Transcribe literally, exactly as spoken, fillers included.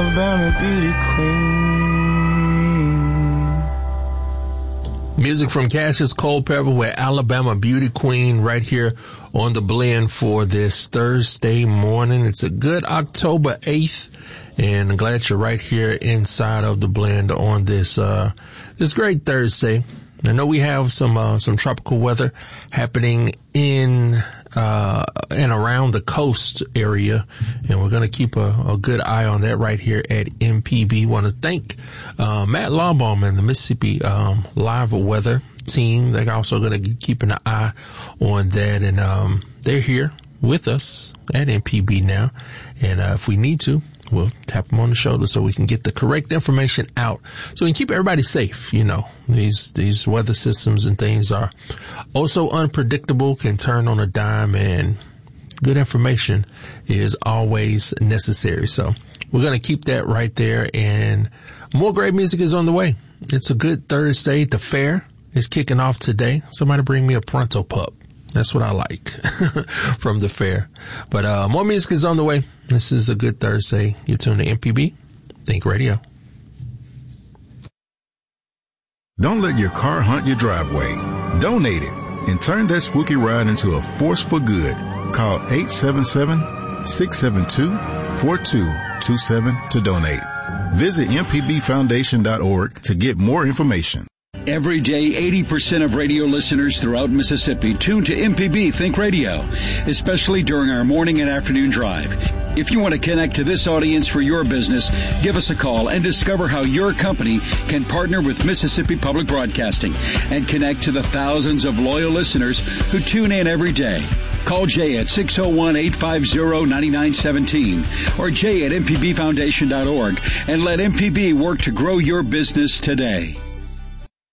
Alabama beauty queen. Music from Cassius Culpepper with Alabama Beauty Queen right here on the blend for this Thursday morning. It's a good October eighth, and I'm glad you're right here inside of the blend on this uh this great Thursday. I know we have some uh, some tropical weather happening in uh and around the coast area, and we're going to keep a, a good eye on that right here at M P B. Want to thank uh, Matt Lawbaum and the Mississippi um, Live Weather team. They're also going to be keeping an eye on that, and um they're here with us at M P B now, and uh, if we need to, we'll tap them on the shoulder so we can get the correct information out, so we can keep everybody safe. You know, these these weather systems and things are also unpredictable, can turn on a dime, and good information is always necessary. So we're going to keep that right there, and more great music is on the way. It's a good Thursday. The fair is kicking off today. Somebody bring me a Pronto Pup. That's what I like from the fair. But uh more music is on the way. This is a good Thursday. You're tuned to M P B Think Radio. Don't let your car haunt your driveway. Donate it and turn that spooky ride into a force for good. Call eight seven seven, six seven two, four two two seven to donate. Visit m p b foundation dot org to get more information. Every day, eighty percent of radio listeners throughout Mississippi tune to M P B Think Radio, especially during our morning and afternoon drive. If you want to connect to this audience for your business, give us a call and discover how your company can partner with Mississippi Public Broadcasting and connect to the thousands of loyal listeners who tune in every day. Call Jay at six oh one, eight five oh, nine nine one seven or jay at m p b foundation dot org and let M P B work to grow your business today.